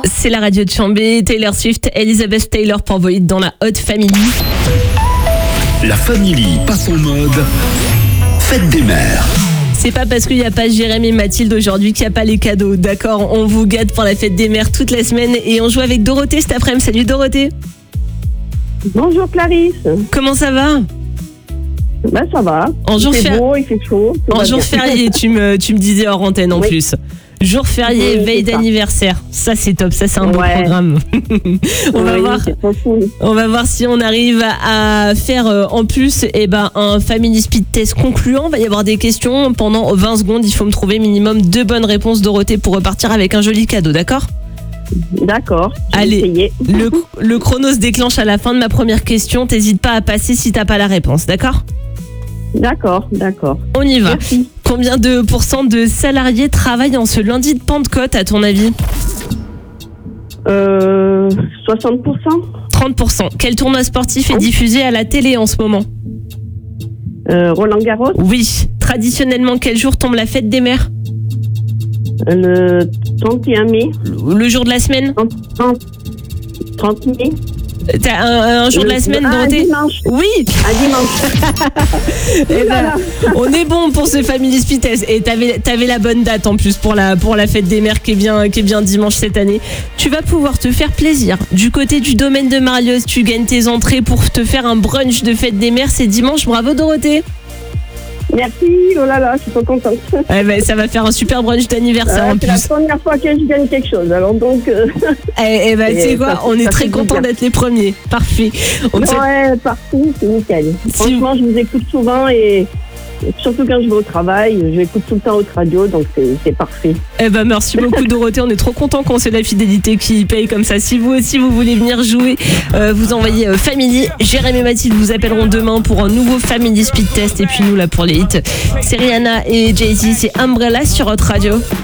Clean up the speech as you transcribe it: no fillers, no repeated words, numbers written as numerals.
C'est la radio de Chambé, Taylor Swift, Elizabeth Taylor pour vos hits dans la Hot Family. La Family passe en mode fête des mères. C'est pas parce qu'il n'y a pas Jérémy et Mathilde aujourd'hui qu'il n'y a pas les cadeaux, d'accord? On vous gâte pour la fête des mères toute la semaine et on joue avec Dorothée cet après-midi. Salut Dorothée. Bonjour Clarisse. Comment ça va? Ben ça va. En jour il fait beau, il fait chaud. En jour férié, tu me disais hors antenne en plus. Jour férié, Oui, veille c'est ça. d'anniversaire. Ça c'est top, ça c'est un beau programme. On va voir si on arrive à faire en plus un Family Speed Test concluant. Il va y avoir des questions pendant 20 secondes. Il faut me trouver minimum 2 bonnes réponses, Dorothée, pour repartir avec un joli cadeau, d'accord? D'accord. Allez, le chrono se déclenche à la fin de ma première question. T'hésites pas à passer si t'as pas la réponse, d'accord? D'accord. On y va. Merci. Combien de pourcents de salariés travaillent en ce lundi de Pentecôte, à ton avis? 60%. 30%. Quel tournoi sportif est diffusé à la télé en ce moment? Roland Garros. Oui. Traditionnellement, quel jour tombe la fête des mères? Le 31 mai. Le jour de la semaine? 30 mai. T'as un jour de la semaine, Dorothée? Dimanche. Oui. Un dimanche. Eh ben, on est bon pour ce Family Speed Test. Et t'avais la bonne date en plus pour la fête des mères qui est bien dimanche cette année. Tu vas pouvoir te faire plaisir. Du côté du domaine de Marioz, tu gagnes tes entrées pour te faire un brunch de fête des mères. C'est dimanche. Bravo Dorothée. Merci. Oh là là, je suis trop contente. Ça va faire un super brunch d'anniversaire en C'est la plus. première fois que je gagne quelque chose. Alors donc. Tu sais quoi, on est très contents d'être les premiers. Parfait. Ouais, partout, c'est nickel. Franchement, je vous écoute souvent et surtout quand je vais au travail, je écoute tout le temps votre radio, donc c'est parfait. Merci beaucoup Dorothée, on est trop contents qu'on sait la fidélité qui paye comme ça. Si vous aussi vous voulez venir jouer, vous envoyez Family. Jérémy et Mathilde vous appelleront demain pour un nouveau Family Speed Test et puis nous là pour les hits. C'est Rihanna et Jay-Z, c'est Umbrella sur Hot Radio.